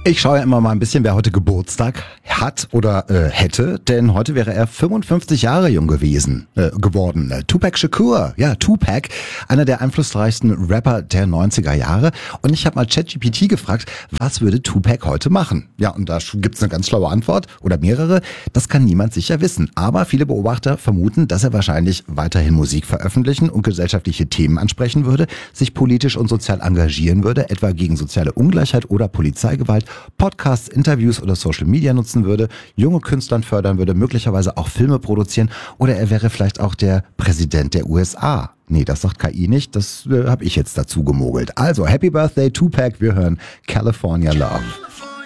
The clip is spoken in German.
Ich schaue ja immer mal ein bisschen, wer heute Geburtstag hat oder hätte, denn heute wäre er 55 Jahre jung geworden. Tupac Shakur, ja, Tupac, einer der einflussreichsten Rapper der 90er Jahre. Und ich habe mal ChatGPT gefragt, was würde Tupac heute machen? Ja, und da gibt's eine ganz schlaue Antwort oder mehrere. Das kann niemand sicher wissen. Aber viele Beobachter vermuten, dass er wahrscheinlich weiterhin Musik veröffentlichen und gesellschaftliche Themen ansprechen würde, sich politisch und sozial engagieren würde, etwa gegen soziale Ungleichheit oder Polizeigewalt, Podcasts, Interviews oder Social Media nutzen würde, junge Künstler fördern würde, möglicherweise auch Filme produzieren oder er wäre vielleicht auch der Präsident der USA. Nee, das sagt KI nicht, das habe ich jetzt dazu gemogelt. Also, Happy Birthday Tupac, wir hören California Love.